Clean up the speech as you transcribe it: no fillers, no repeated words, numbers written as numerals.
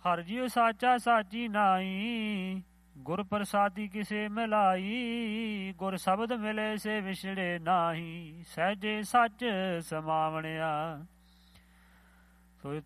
ਹਰਿ ਜਿਉ ਸਾਚਾ ਸਾਚੀ ਨਾਈ, ਗੁਰ ਪ੍ਰਸਾਦੀ ਕਿਸੇ ਮਿਲਾਈ। ਗੁਰ ਸ਼ਬਦ ਮਿਲੇ ਸੇ ਵਿਛੜੇ ਨਾਹੀ, ਸਹਿਜੇ ਸੱਚ ਸਮਾਵਣਿਆ।